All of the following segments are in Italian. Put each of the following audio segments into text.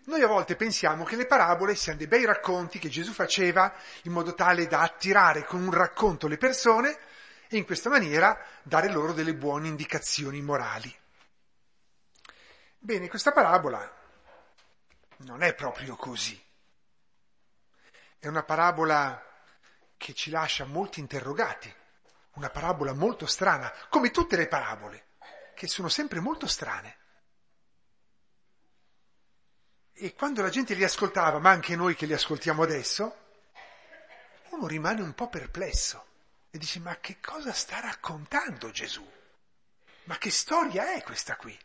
Noi a volte pensiamo che le parabole siano dei bei racconti che Gesù faceva in modo tale da attirare con un racconto le persone e in questa maniera dare loro delle buone indicazioni morali. Bene, questa parabola non è proprio così. È una parabola che ci lascia molti interrogati, una parabola molto strana, come tutte le parabole, che sono sempre molto strane. E quando la gente li ascoltava, ma anche noi che li ascoltiamo adesso, uno rimane un po' perplesso e dice: ma che cosa sta raccontando Gesù? Ma che storia è questa qui?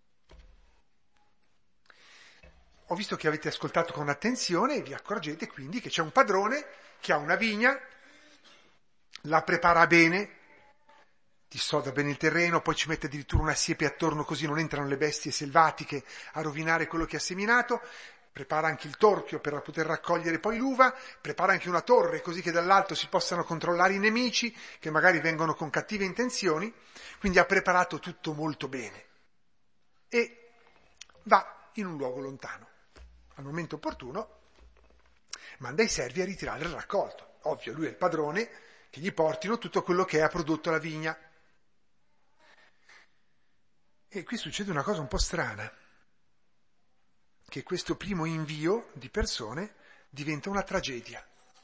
Ho visto che avete ascoltato con attenzione e vi accorgete quindi che c'è un padrone che ha una vigna, la prepara bene, dissoda bene il terreno, poi ci mette addirittura una siepe attorno così non entrano le bestie selvatiche a rovinare quello che ha seminato, prepara anche il torchio per poter raccogliere poi l'uva, prepara anche una torre così che dall'alto si possano controllare i nemici che magari vengono con cattive intenzioni, quindi ha preparato tutto molto bene e va in un luogo lontano. Al momento opportuno manda i servi a ritirare il raccolto. Ovvio, lui è il padrone, che gli portino tutto quello che ha prodotto la vigna. E qui succede una cosa un po' strana, che questo primo invio di persone diventa una tragedia.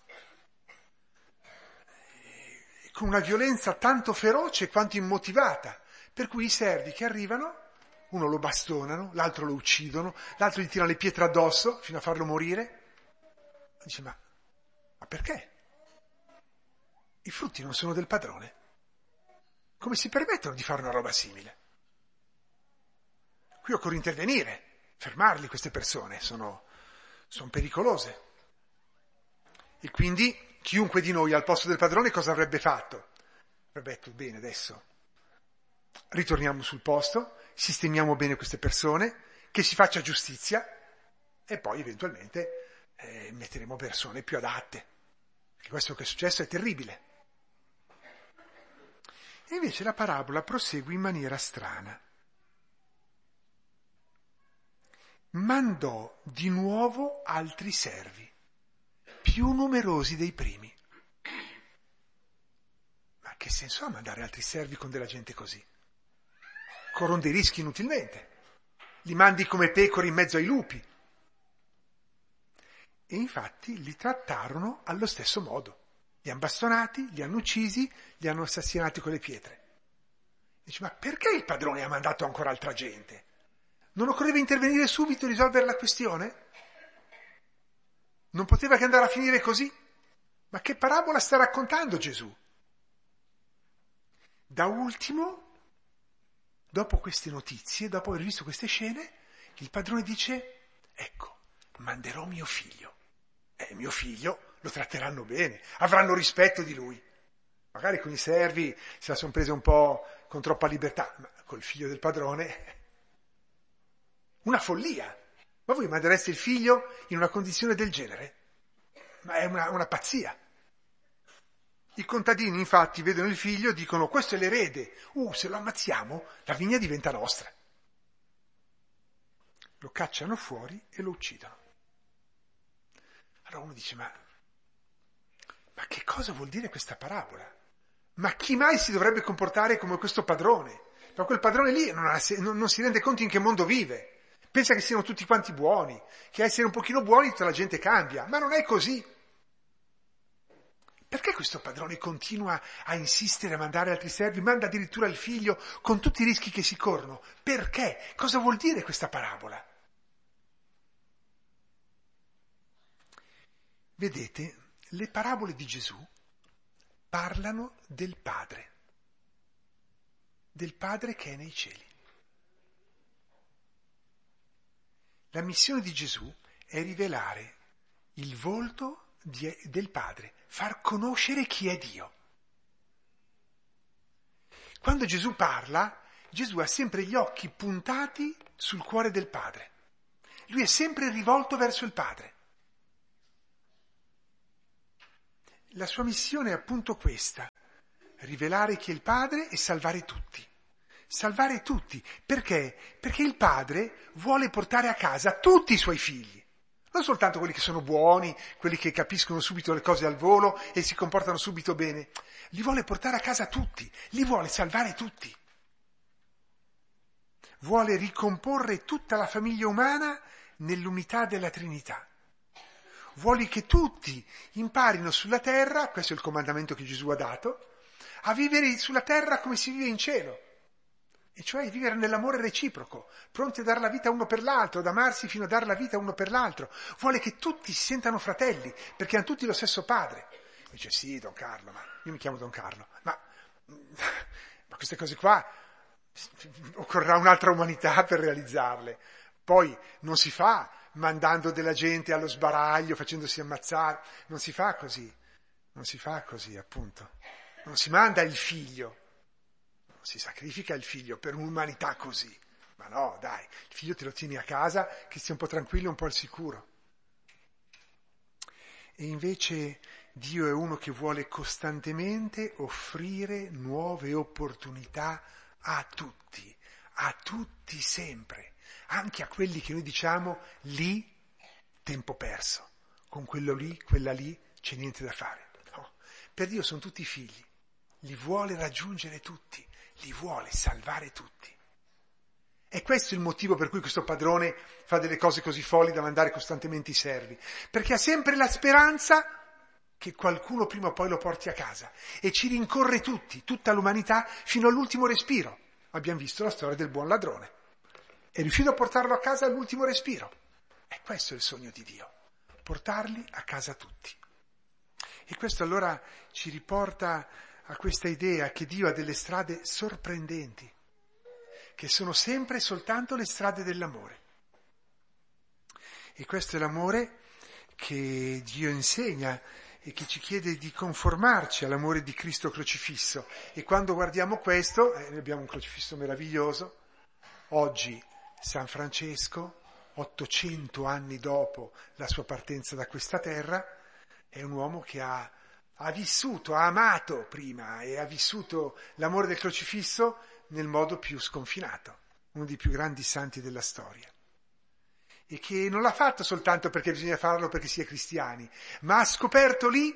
Con una violenza tanto feroce quanto immotivata, per cui i servi che arrivano, uno lo bastonano, l'altro lo uccidono, l'altro gli tira le pietre addosso fino a farlo morire. Dice: ma perché? I frutti non sono del padrone? Come si permettono di fare una roba simile? Qui occorre intervenire, fermarli queste persone, sono pericolose. E quindi chiunque di noi al posto del padrone cosa avrebbe fatto? Avrebbe detto: bene, adesso ritorniamo sul posto, sistemiamo bene queste persone, che si faccia giustizia e poi eventualmente metteremo persone più adatte. Perché questo che è successo è terribile. E invece la parabola prosegue in maniera strana. Mandò di nuovo altri servi, più numerosi dei primi. Ma che senso ha mandare altri servi con della gente così? Corrono dei rischi inutilmente. Li mandi come pecore in mezzo ai lupi. E infatti li trattarono allo stesso modo. Li hanno bastonati, li hanno uccisi, li hanno assassinati con le pietre. Dice: ma perché il padrone ha mandato ancora altra gente? Non occorreva intervenire subito e risolvere la questione? Non poteva che andare a finire così? Ma che parabola sta raccontando Gesù? Da ultimo, dopo queste notizie, dopo aver visto queste scene, il padrone dice: ecco, manderò mio figlio. Mio figlio lo tratteranno bene, avranno rispetto di lui. Magari con i servi se la sono presa un po' con troppa libertà, ma col figlio del padrone... Una follia! Ma voi mandereste il figlio in una condizione del genere? Ma è una pazzia. I contadini infatti vedono il figlio e dicono: questo è l'erede, se lo ammazziamo la vigna diventa nostra. Lo cacciano fuori e lo uccidono. Allora uno dice: ma che cosa vuol dire questa parabola? Ma chi mai si dovrebbe comportare come questo padrone? Ma quel padrone lì non si rende conto in che mondo vive. Pensa che siano tutti quanti buoni, che a essere un pochino buoni tutta la gente cambia, ma non è così. Perché questo padrone continua a insistere a mandare altri servi, manda addirittura il figlio con tutti i rischi che si corrono? Perché? Cosa vuol dire questa parabola? Vedete, le parabole di Gesù parlano del Padre che è nei cieli. La missione di Gesù è rivelare il volto del Padre, far conoscere chi è Dio. Quando Gesù parla, Gesù ha sempre gli occhi puntati sul cuore del Padre. Lui è sempre rivolto verso il Padre. La sua missione è appunto questa: rivelare chi è il Padre e salvare tutti. salvare tutti. Perché? Perché il padre vuole portare a casa tutti i suoi figli. Non soltanto quelli che sono buoni, quelli che capiscono subito le cose al volo e si comportano subito bene. Li vuole portare a casa tutti, li vuole salvare tutti. Vuole ricomporre tutta la famiglia umana nell'unità della Trinità. Vuole che tutti imparino sulla terra, questo è il comandamento che Gesù ha dato, a vivere sulla terra come si vive in cielo. E cioè vivere nell'amore reciproco, pronti a dare la vita uno per l'altro, ad amarsi fino a dare la vita uno per l'altro. Vuole che tutti si sentano fratelli, perché hanno tutti lo stesso padre. Dice, sì, Don Carlo, ma io mi chiamo Don Carlo, ma queste cose qua occorrerà un'altra umanità per realizzarle. Poi non si fa mandando della gente allo sbaraglio, facendosi ammazzare, non si fa così, appunto. Non si manda il figlio. Si sacrifica il figlio per un'umanità così. Ma no, dai, il figlio te lo tieni a casa, che sia un po' tranquillo, un po' al sicuro. E invece Dio è uno che vuole costantemente offrire nuove opportunità a tutti sempre, anche a quelli che noi diciamo lì, tempo perso, con quello lì, quella lì, c'è niente da fare. No, per Dio sono tutti figli, li vuole raggiungere tutti. Li vuole salvare tutti. E questo è il motivo per cui questo padrone fa delle cose così folli da mandare costantemente i servi. Perché ha sempre la speranza che qualcuno prima o poi lo porti a casa. E ci rincorre tutti, tutta l'umanità, fino all'ultimo respiro. Abbiamo visto la storia del buon ladrone. È riuscito a portarlo a casa all'ultimo respiro. E questo è il sogno di Dio. Portarli a casa tutti. E questo allora ci riporta a questa idea che Dio ha delle strade sorprendenti, che sono sempre soltanto le strade dell'amore. E questo è l'amore che Dio insegna e che ci chiede di conformarci all'amore di Cristo crocifisso. E quando guardiamo questo, noi abbiamo un crocifisso meraviglioso. Oggi San Francesco, 800 anni dopo la sua partenza da questa terra, è un uomo che ha vissuto, ha amato prima e ha vissuto l'amore del crocifisso nel modo più sconfinato, uno dei più grandi santi della storia. E che non l'ha fatto soltanto perché bisogna farlo perché si è cristiani, ma ha scoperto lì,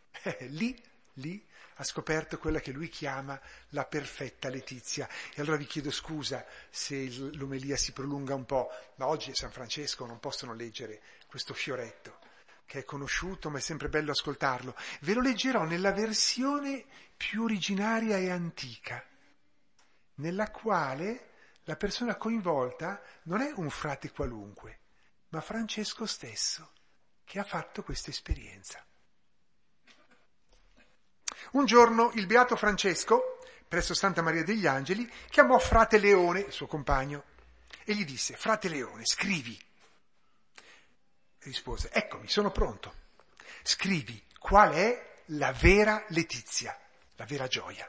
ha scoperto quella che lui chiama la perfetta letizia. E allora vi chiedo scusa se l'omelia si prolunga un po', ma oggi è San Francesco, non possono leggere questo fioretto, che è conosciuto, ma è sempre bello ascoltarlo. Ve lo leggerò nella versione più originaria e antica, nella quale la persona coinvolta non è un frate qualunque, ma Francesco stesso, che ha fatto questa esperienza. Un giorno il beato Francesco, presso Santa Maria degli Angeli, chiamò frate Leone, il suo compagno, e gli disse: frate Leone, scrivi. Rispose: eccomi, sono pronto. Scrivi qual è la vera letizia, la vera gioia.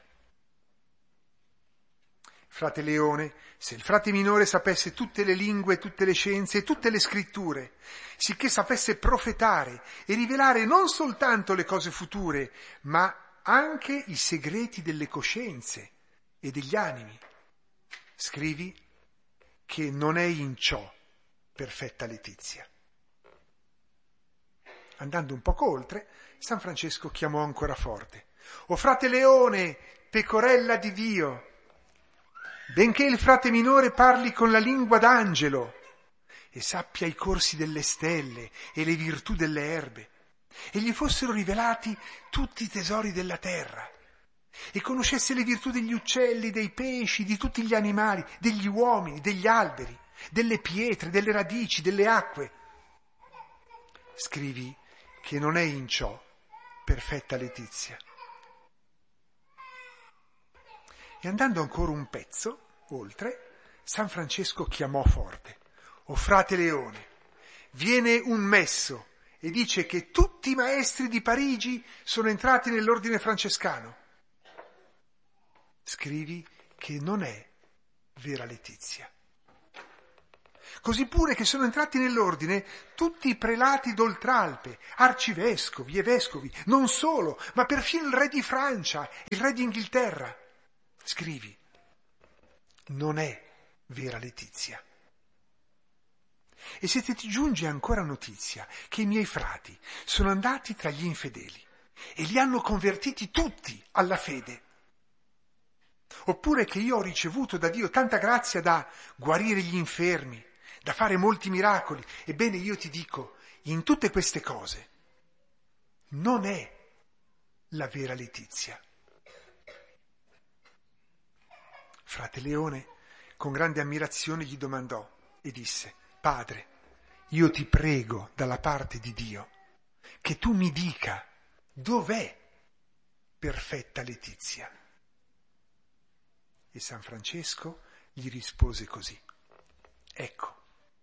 Frate Leone, se il frate minore sapesse tutte le lingue, tutte le scienze e tutte le scritture, sicché sapesse profetare e rivelare non soltanto le cose future, ma anche i segreti delle coscienze e degli animi, scrivi che non è in ciò perfetta letizia. Andando un poco oltre, San Francesco chiamò ancora forte: o frate Leone, pecorella di Dio, benché il frate minore parli con la lingua d'angelo e sappia i corsi delle stelle e le virtù delle erbe, e gli fossero rivelati tutti i tesori della terra, e conoscesse le virtù degli uccelli, dei pesci, di tutti gli animali, degli uomini, degli alberi, delle pietre, delle radici, delle acque, scrivi che non è in ciò perfetta letizia. E andando ancora un pezzo oltre, San Francesco chiamò forte: o frate Leone, viene un messo e dice che tutti i maestri di Parigi sono entrati nell'ordine francescano. Scrivi che non è vera letizia. Così pure che sono entrati nell'ordine tutti i prelati d'Oltralpe, arcivescovi e vescovi, non solo, ma perfino il re di Francia, il re di Inghilterra. Scrivi non è vera letizia. E se ti giunge ancora notizia che i miei frati sono andati tra gli infedeli e li hanno convertiti tutti alla fede, oppure che io ho ricevuto da Dio tanta grazia da guarire gli infermi, da fare molti miracoli, ebbene io ti dico, in tutte queste cose non è la vera letizia. Frate Leone, con grande ammirazione, gli domandò e disse: Padre, io ti prego dalla parte di Dio che tu mi dica dov'è perfetta letizia. E San Francesco gli rispose così: ecco,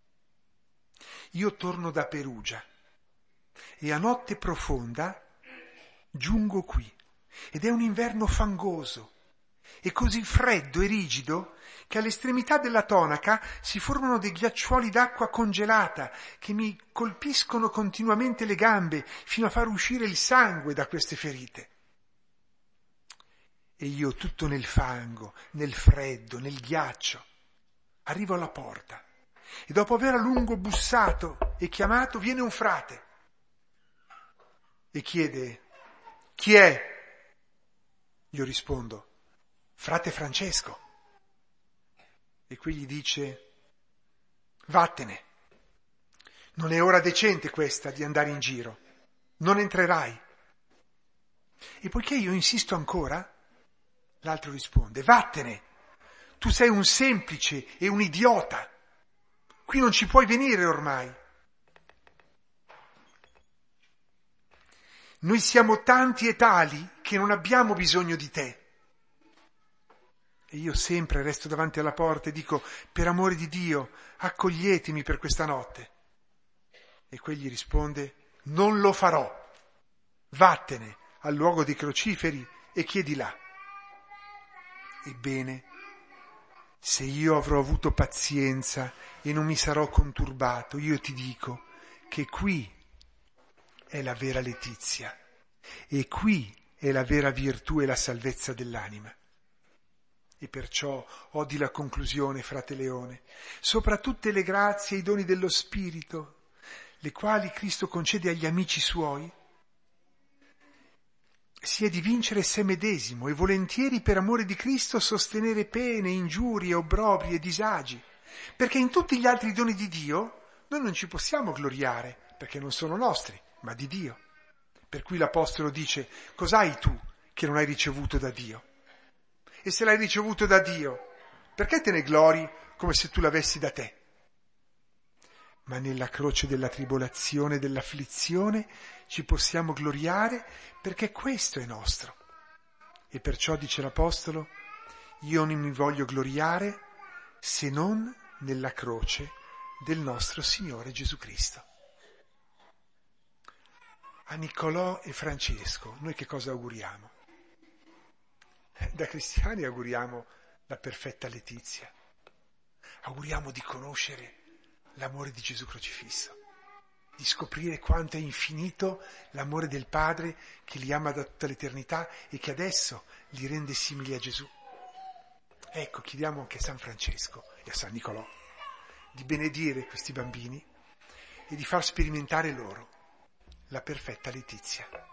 io torno da Perugia e a notte profonda giungo qui ed è un inverno fangoso e così freddo e rigido che all'estremità della tonaca si formano dei ghiaccioli d'acqua congelata che mi colpiscono continuamente le gambe fino a far uscire il sangue da queste ferite. E io, tutto nel fango, nel freddo, nel ghiaccio, arrivo alla porta e dopo aver a lungo bussato e chiamato viene un frate e chiede: chi è? Io rispondo: frate Francesco. E qui gli dice: vattene, non è ora decente questa di andare in giro, non entrerai. E poiché io insisto ancora, l'altro risponde: vattene, tu sei un semplice e un idiota, qui non ci puoi venire ormai. Noi siamo tanti e tali che non abbiamo bisogno di te. E io sempre resto davanti alla porta e dico: per amore di Dio, accoglietemi per questa notte. E quegli risponde: non lo farò, vattene al luogo dei crociferi e chiedi là. Ebbene, se io avrò avuto pazienza e non mi sarò conturbato, io ti dico che qui è la vera letizia e qui è la vera virtù e la salvezza dell'anima. E perciò odi la conclusione, frate Leone, sopra tutte le grazie e i doni dello Spirito, le quali Cristo concede agli amici suoi, sia di vincere sé medesimo e volentieri per amore di Cristo sostenere pene, ingiurie, obbrobri e disagi, perché in tutti gli altri doni di Dio noi non ci possiamo gloriare, perché non sono nostri, ma di Dio. Per cui l'Apostolo dice: cos'hai tu che non hai ricevuto da Dio? E se l'hai ricevuto da Dio, perché te ne glori come se tu l'avessi da te? Ma nella croce della tribolazione e dell'afflizione ci possiamo gloriare perché questo è nostro. E perciò dice l'Apostolo: io non mi voglio gloriare se non nella croce del nostro Signore Gesù Cristo. A Niccolò e Francesco noi che cosa auguriamo? Da cristiani auguriamo la perfetta letizia, auguriamo di conoscere l'amore di Gesù crocifisso, di scoprire quanto è infinito l'amore del Padre che li ama da tutta l'eternità e che adesso li rende simili a Gesù. Ecco, chiediamo anche a San Francesco e a San Niccolò di benedire questi bambini e di far sperimentare loro la perfetta letizia.